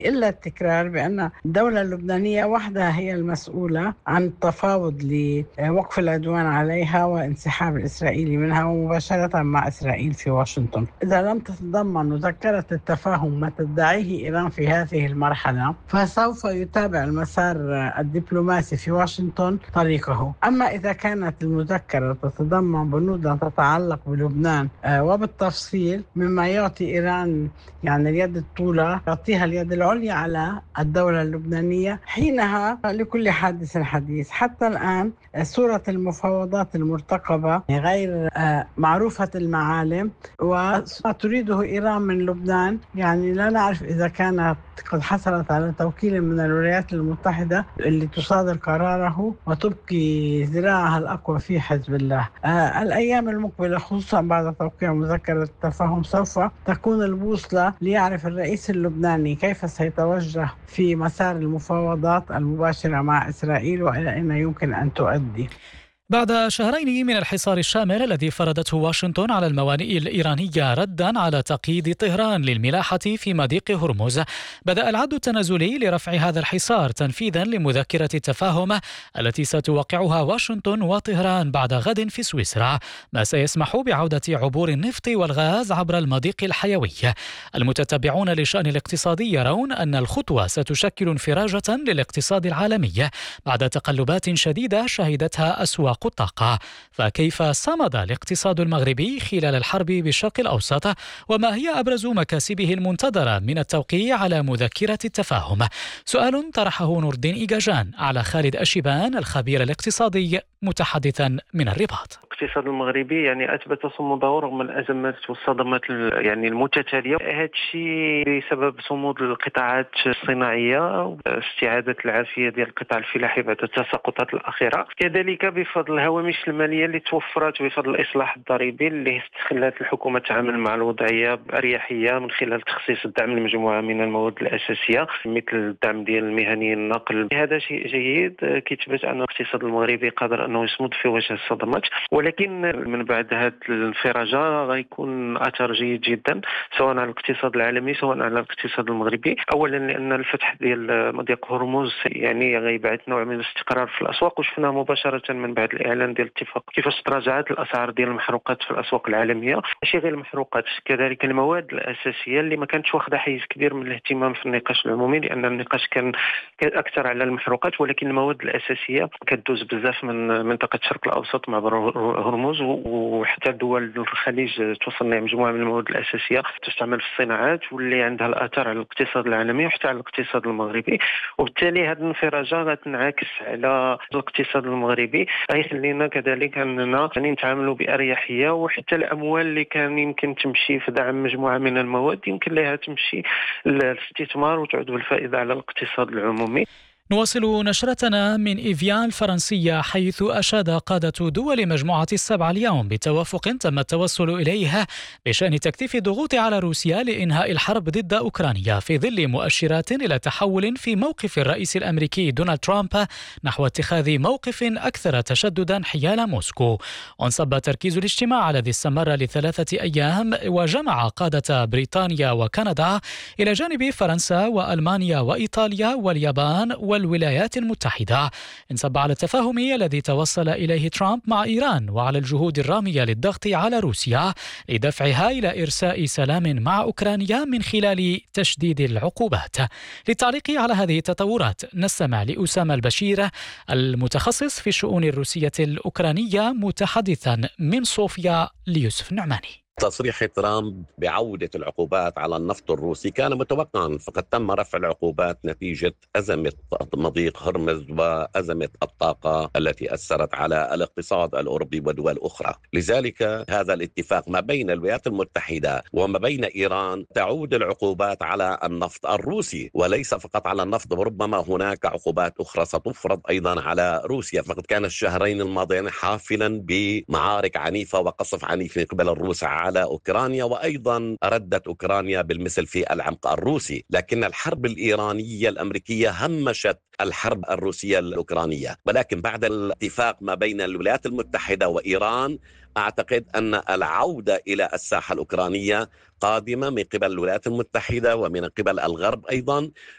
إلا التكرار بأن الدولة اللبنانية وحدها هي المسؤولة عن التفاوض لوقف العدوان عليها وانسحاب الإسرائيلي منها ومباشرة مع إسرائيل في واشنطن. إذا لم تتضمن مذكرة التفاهم ما تدعيه إيران في هذه المرحلة، فسوف يتابع المسار الدبلوماسي في واشنطن طريقه. أما إذا كانت المذكرة تتضمن بنودا تتعلق بلبنان وبالتفصيل، مما يعطي إيران يعني اليد الطولى، يعطيها اليد العليا على الدولة اللبنانية، حينها لكل حادث حديث. حتى الآن صورة المفاوضات المرتقبة غير معروفة المعالم، وما تريده إيران من لبنان يعني لا نعرف إذا كانت قد حصلت على توكيل من الولايات المتحدة اللي تصادر قراره وتبقي ذراعها الأقوى في حزب الله. الأيام المقبلة خصوصا بعد توقيع مذكرة التفاهم سوف تكون البوصلة ليعرف الرئيس اللبناني كيف سيتوجه في مسار المفاوضات المباشرة مع إسرائيل وإلى أين يمكن أن تؤدي. بعد شهرين من الحصار الشامل الذي فرضته واشنطن على الموانئ الإيرانية ردا على تقييد طهران للملاحة في مضيق هرمز، بدأ العد التنازلي لرفع هذا الحصار تنفيذا لمذكرة التفاهم التي ستوقعها واشنطن وطهران بعد غد في سويسرا، ما سيسمح بعودة عبور النفط والغاز عبر المضيق الحيوي. المتتبعون للشأن الاقتصادي يرون أن الخطوة ستشكل انفراجة للاقتصاد العالمي بعد تقلبات شديدة شهدتها أسواق الطاقة. فكيف صمد الاقتصاد المغربي خلال الحرب بالشرق الأوسط؟ وما هي أبرز مكاسبه المنتظرة من التوقيع على مذكرة التفاهم؟ سؤال طرحه نور الدين إيجاجان على خالد أشيبان الخبير الاقتصادي متحدثا من الرباط. الاقتصاد المغربي يعني أثبت صموده رغم الأزمات والصدمات يعني المتتالية. هذا الشيء بسبب صمود القطاعات الصناعية، استعادة العافية ديال القطاع الفلاحي بعد التساقطات الأخيرة، كذلك بفضل الهوامش المالية اللي توفرت وبفضل الإصلاح الضريبي اللي خلات الحكومة تعامل مع الوضعية بأريحية من خلال تخصيص الدعم لمجموعة من المواد الأساسية مثل الدعم ديال المهنيين النقل. هذا شيء جيد كيثبت أن الاقتصاد المغربي قادر أنه يصمد في وجه الصدمات، ولكن من بعد هذه الانفراجة غيكون أثر جيد جدا سواء على الاقتصاد العالمي سواء على الاقتصاد المغربي. أولا لأن الفتح ديال مضيق هرمز يعني غيبعث نوع من الاستقرار في الأسواق، وشفنا مباشرة من بعد الإعلان ديال الاتفاق كيفاش تراجعت الأسعار ديال المحروقات في الأسواق العالمية. ماشي غير المحروقات، كذلك المواد الأساسية اللي ما كانتش واخدة حيز كبير من الاهتمام في النقاش العمومي، لأن النقاش كان أكثر على المحروقات، ولكن المواد الأساسية كتدوز بزاف من منطقة الشرق الأوسط مع هرمز وحتى دول الخليج توصل لها مجموعة من المواد الأساسية تستعمل في الصناعات واللي عندها الأثر على الاقتصاد العالمي وحتى على الاقتصاد المغربي. وبالتالي هذه الانفراجة غتنعكس على الاقتصاد المغربي، غيخلينا كذلك أننا يعني نتعاملوا بأريحية، وحتى الأموال اللي كان يمكن تمشي في دعم مجموعة من المواد يمكن لها تمشي للاستثمار وتعود بالفائدة على الاقتصاد العمومي. نواصل نشرتنا من إيفيان الفرنسية، حيث أشاد قادة دول مجموعة السبعة اليوم بتوافق تم التوصل إليه بشأن تكثيف الضغوط على روسيا لإنهاء الحرب ضد أوكرانيا في ظل مؤشرات إلى تحول في موقف الرئيس الأمريكي دونالد ترامب نحو اتخاذ موقف أكثر تشددا حيال موسكو. انصب تركيز الاجتماع الذي استمر ل3 أيام وجمع قادة بريطانيا وكندا إلى جانب فرنسا وألمانيا وإيطاليا واليابان والولايات المتحدة. انصب على التفاهم الذي توصل إليه ترامب مع إيران وعلى الجهود الرامية للضغط على روسيا لدفعها إلى إرساء سلام مع أوكرانيا من خلال تشديد العقوبات. للتعليق على هذه التطورات نستمع لأسامة البشير المتخصص في الشؤون الروسية الأوكرانية متحدثا من صوفيا ليوسف النعماني. تصريح ترامب بعودة العقوبات على النفط الروسي كان متوقعا، فقد تم رفع العقوبات نتيجة أزمة مضيق هرمز وأزمة الطاقة التي أثرت على الاقتصاد الأوروبي ودول أخرى. لذلك هذا الاتفاق ما بين الولايات المتحدة وما بين إيران تعود العقوبات على النفط الروسي وليس فقط على النفط، وربما هناك عقوبات أخرى ستفرض أيضا على روسيا. فقد كان الشهرين الماضيين حافلا بمعارك عنيفة وقصف عنيف من قبل الروس على أوكرانيا، وأيضا ردت أوكرانيا بالمثل في العمق الروسي. لكن الحرب الإيرانية الأمريكية همشت الحرب الروسية الأوكرانية، ولكن بعد الاتفاق ما بين الولايات المتحدة وإيران أعتقد أن العودة إلى الساحة الأوكرانية قادمة من قبل الولايات المتحدة ومن قبل الغرب أيضا،